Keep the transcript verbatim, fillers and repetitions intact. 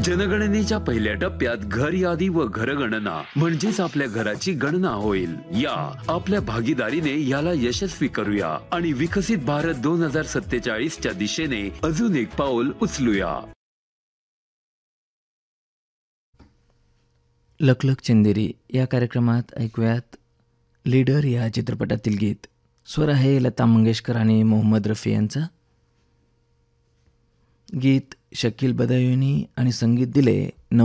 जनगणनेच्या पहिल्या टप्प्यात घर यादी व घरगणना म्हणजेच आपल्या घराची गणना होईल. या आपल्या भागीदारीने याला यशस्वी करूया आणि विकसित भारत दोन हजार सत्तेचाळीस च्या दिशेने अजून एक पाऊल उचलूया. लखलख चंदेरी या कार्यक्रमात ऐकूयात लीडर या चित्रपटातील गीत. स्वर आहे लता मंगेशकर आणि मोहम्मद रफी यांचा. गीत शकील बदायुनी आणि संगीत दिले